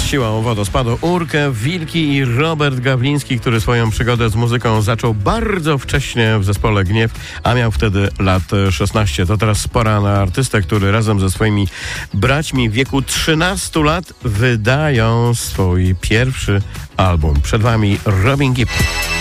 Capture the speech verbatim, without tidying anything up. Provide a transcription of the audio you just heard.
siłą wodospadu Urkę, Wilki i Robert Gawliński, który swoją przygodę z muzyką zaczął bardzo wcześnie w zespole Gniew, a miał wtedy lat szesnaście. To teraz pora na artystę, który razem ze swoimi braćmi w wieku trzynastu lat wydają swój pierwszy album. Przed wami Robin Gibb.